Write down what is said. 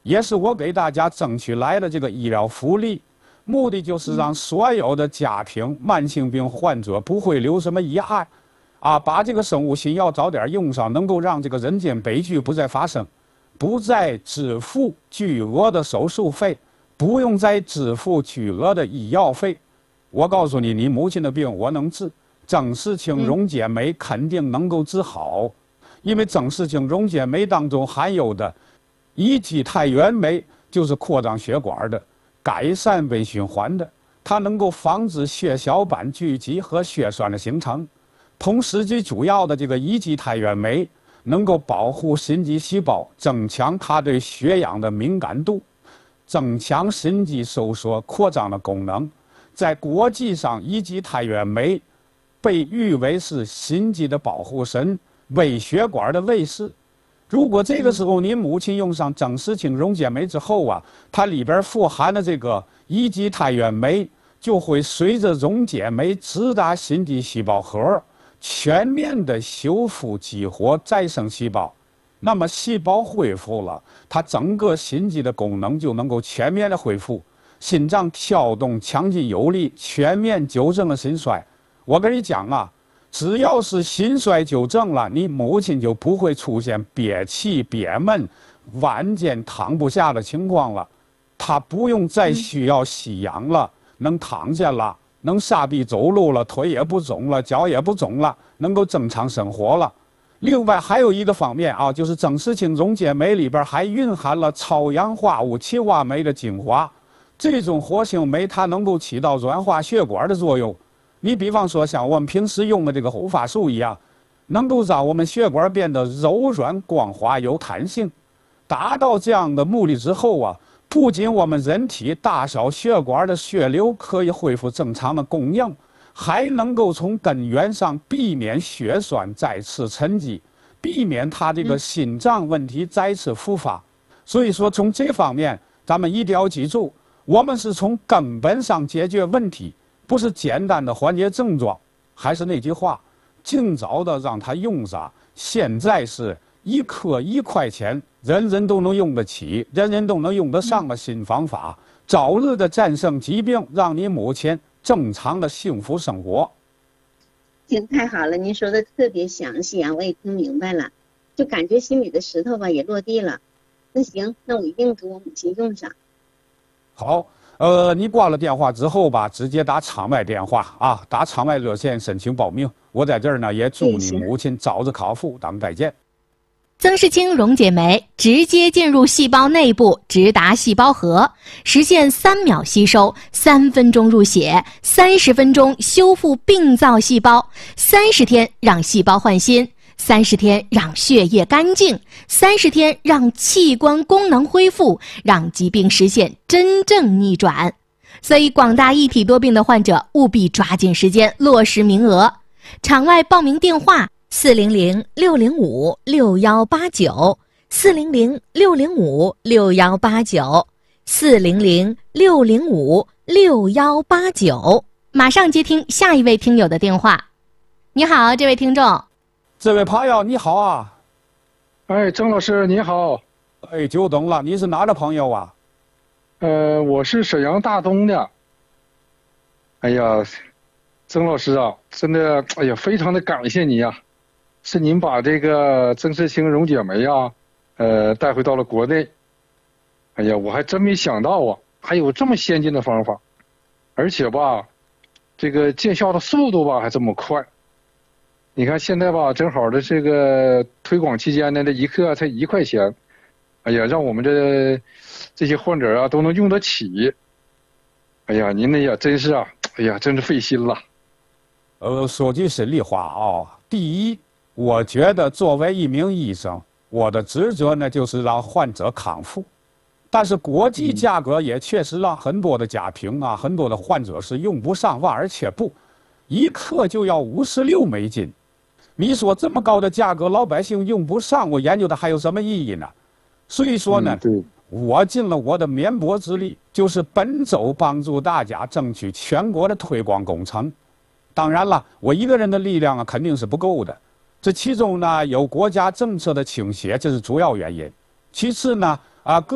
也是我给大家争取来的这个医疗福利，目的就是让所有的家庭慢性病患者不会留什么遗憾，把这个生物新药早点用上，能够让这个人间悲剧不再发生，不再支付巨额的手术费，不用再支付巨额的医药费。我告诉你，你母亲的病我能治，正视氢溶解酶肯定能够治好，因为正视氢溶解酶当中含有的乙基肽原酶就是扩张血管的、改善微循环的，它能够防止血小板聚集和血栓的形成。同时最主要的这个乙基肽原酶能够保护心肌细胞，增强它对血氧的敏感度，增强心肌收缩扩张的功能。在国际上，乙基肽原酶被誉为是心肌的保护神、微血管的卫士。如果这个时候您母亲用上正视氢溶解酶之后它里边富含的这个乙基肽原酶就会随着溶解酶直达心肌细胞核，全面的修复激活再生细胞。那么细胞恢复了，它整个心肌的功能就能够全面的恢复，心脏跳动强劲有力，全面纠正了心衰。我跟你讲只要是心衰纠正了，你母亲就不会出现憋气憋闷、晚间躺不下的情况了。她不用再需要吸氧了，能躺下了，能下臂走路了，腿也不肿了，脚也不肿了，能够正常生活了。另外还有一个方面就是正视氢溶解酶里边还蕴含了超氧化物七蛙酶的精华，这种活性酶它能够起到软化血管的作用。你比方说像我们平时用的这个护发素一样，能够让我们血管变得柔软光滑有弹性。达到这样的目的之后不仅我们人体大小血管的血流可以恢复正常的供应，还能够从根源上避免血栓再次沉积，避免它这个心脏问题再次复发。所以说从这方面咱们一定要记住，我们是从根本上解决问题，不是简单的缓解症状。还是那句话，尽早的让它用上。现在是一颗1块钱，人人都能用得起，人人都能用得上的新方法，早日的战胜疾病，让你母亲正常的幸福生活。 行，太好了，您说的特别详细我也听明白了，就感觉心里的石头也落地了。那行，那我一定给我母亲用上。 好。你挂了电话之后直接打场外电话打场外热线申请报名。我在这儿呢，也祝你母亲早日康复，咱们再见。 增视氢溶解酶直接进入细胞内部，直达细胞核，实现3秒吸收、3分钟入血、30分钟修复病灶细胞，30天让细胞换新，30天让血液干净，30天让器官功能恢复，让疾病实现真正逆转。所以广大异体多病的患者务必抓紧时间落实名额。场外报名电话400-605-6189，400-605-6189，马上接听下一位听友的电话。你好，这位听众。 这位朋友你好曾老师你好。 久等了，你是哪的朋友我是沈阳大东的。曾老师真的非常的感谢你是您把这个增视氢溶解酶带回到了国内。我还真没想到还有这么先进的方法，而且这个见效的速度还这么快。你看现在正好的这个推广期间呢，这一克才1块钱，让我们这些患者都能用得起。您真是真是费心了。 说句实力话第一，我觉得作为一名医生，我的职责呢就是让患者康复。但是国际价格也确实让很多的家庭很多的患者是用不上，望而却步，1克就要56美金。你说这么高的价格，老百姓用不上，我研究它还有什么意义呢？所以说呢，我尽了我的绵薄之力，就是奔走帮助大家争取全国的推广工程。当然了，我一个人的力量肯定是不够的，这其中呢有国家政策的倾斜，这是主要原因。其次呢各